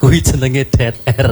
Kui jenenge Dead Air.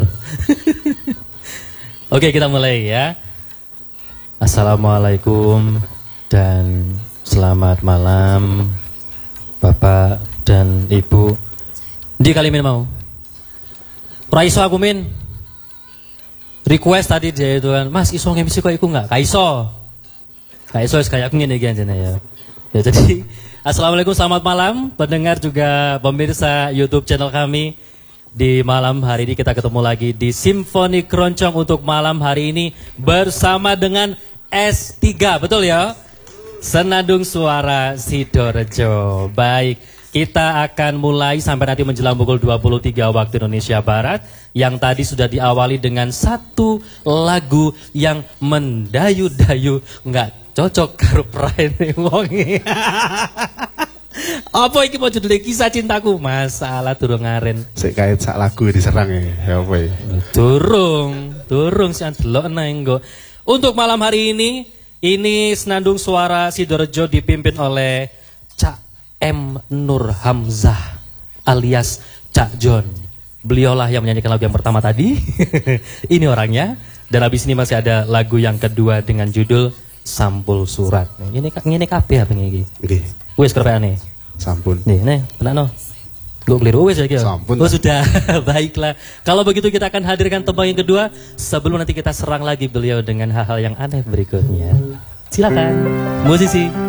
Oke, kita mulai ya. Assalamualaikum dan selamat malam Bapak dan Ibu. Di kali min mau. Raiso aku min. Request tadi dia itu kan, Mas iso ngemisi kok iku enggak? Kaiso. Kaiso kayak aku ngene iki anjene ya. Ya jadi assalamualaikum, selamat malam pendengar juga pemirsa YouTube channel kami. Di malam hari ini kita ketemu lagi di Simfoni Keroncong untuk malam hari ini bersama dengan S3, betul ya? Senandung Suara Sidorejo. Baik, kita akan mulai sampai nanti menjelang pukul 23 waktu Indonesia Barat. Yang tadi sudah diawali dengan satu lagu yang mendayu-dayu, nggak cocok karo praene wonge. Apa iki mau judulnya Kisah Cintaku? Masalah durung ngaren. Sik kait sak lagu diserang ya apa ya? Durung sing delok nang engko. Untuk malam hari ini Senandung Suara Sidorejo dipimpin oleh Cak M. Nur Hamzah alias Cak John. Beliaulah yang menyanyikan lagu yang pertama tadi. Ini orangnya. Dan habis ini masih ada lagu yang kedua dengan judul Sampul Surat. Ini kabeh apa iki? Nggih. Wis kerepane. Sampun. Nih, penakno. Gue keliru wis ya. Sampun. Oh sudah. Baiklah. Kalau begitu kita akan hadirkan tembang yang kedua sebelum nanti kita serang lagi beliau dengan hal-hal yang aneh berikutnya. Silakan musisi.